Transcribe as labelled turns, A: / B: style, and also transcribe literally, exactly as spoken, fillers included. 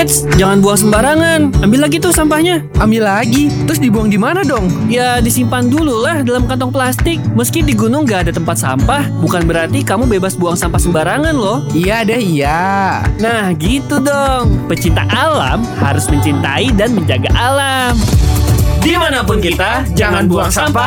A: Eits, jangan buang sembarangan. Ambil lagi tuh sampahnya.
B: Ambil lagi, terus dibuang di mana dong?
A: Ya disimpan dulu lah dalam kantong plastik. Meski di gunung gak ada tempat sampah, bukan berarti kamu bebas buang sampah sembarangan loh.
B: Iya deh, iya.
A: Nah gitu dong. Pecinta alam harus mencintai dan menjaga alam. Dimanapun kita, jangan buang sampah